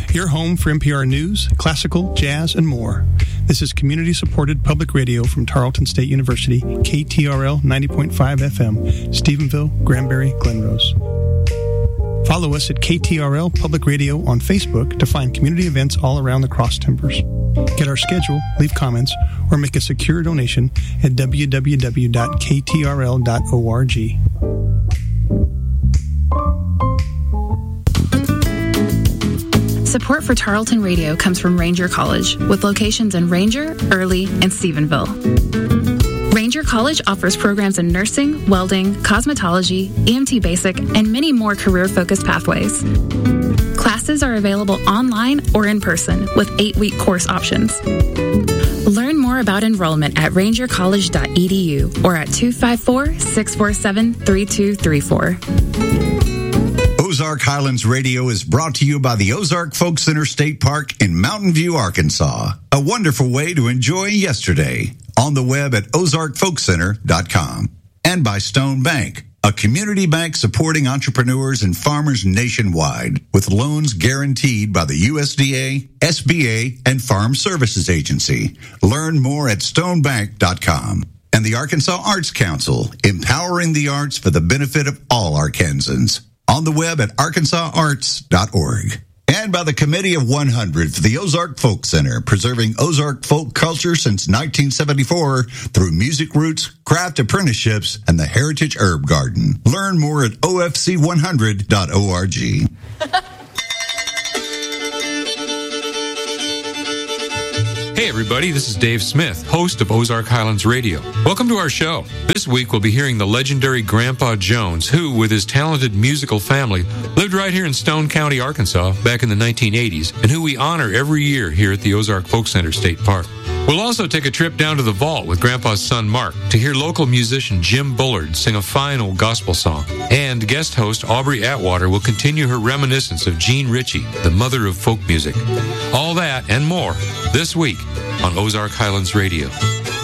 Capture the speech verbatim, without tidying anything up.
Your home for N P R News, classical, jazz, and more. This is community-supported public radio from Tarleton State University, K T R L ninety point five F M, Stephenville, Granbury, Glenrose. Follow us at K T R L Public Radio on Facebook to find community events all around the Cross Timbers. Get our schedule, leave comments, or make a secure donation at w w w dot k t r l dot org. Support for Tarleton Radio comes from Ranger College, with locations in Ranger, Early, and Stephenville. Ranger College offers programs in nursing, welding, cosmetology, E M T Basic, and many more career-focused pathways. Classes are available online or in person, with eight-week course options. Learn more about enrollment at ranger college dot e d u or at two five four, six four seven, three two three four. Ozark Highlands Radio is brought to you by the Ozark Folk Center State Park in Mountain View, Arkansas. A wonderful way to enjoy yesterday. On the web at ozark folk center dot com. And by Stone Bank, a community bank supporting entrepreneurs and farmers nationwide with loans guaranteed by the U S D A, S B A, and Farm Services Agency. Learn more at stone bank dot com. And the Arkansas Arts Council, empowering the arts for the benefit of all Arkansans. On the web at arkansas arts dot org. And by the Committee of one hundred for the Ozark Folk Center, preserving Ozark folk culture since nineteen seventy-four through music roots, craft apprenticeships, and the Heritage Herb Garden. Learn more at o f c one hundred dot org. Hey everybody, this is Dave Smith, host of Ozark Highlands Radio. Welcome to our show. This week we'll be hearing the legendary Grandpa Jones, who, with his talented musical family, lived right here in Stone County, Arkansas, back in the nineteen eighties, and who we honor every year here at the Ozark Folk Center State Park. We'll also take a trip down to the vault with Grandpa's son Mark to hear local musician Jim Bullard sing a fine old gospel song. And guest host Aubrey Atwater will continue her reminiscence of Jean Ritchie, the mother of folk music. All that and more this week on Ozark Highlands Radio.